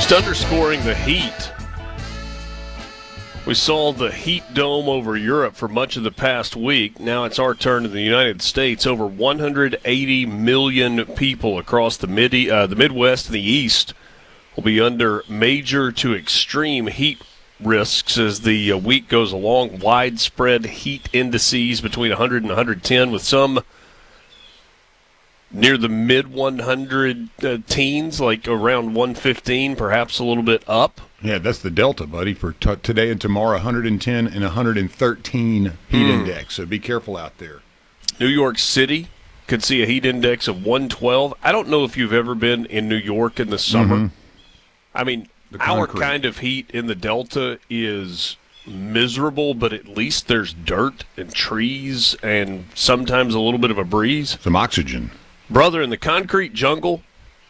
Just underscoring the heat. We saw the heat dome over Europe for much of the past week. Now it's our turn in the United States. Over 180 million people across the Midwest and the East will be under major to extreme heat risks as the week goes along. Widespread heat indices between 100 and 110, with some near the mid 100 teens, like around 115, perhaps a little bit up. Yeah, that's the delta, buddy, for today and tomorrow, 110 and 113 heat index, so be careful out there. New York City could see a heat index of 112. I don't know if you've ever been in New York in the summer. I mean, our kind of heat in the delta is miserable, but at least there's dirt and trees and sometimes a little bit of a breeze. Some oxygen. Brother, in the concrete jungle,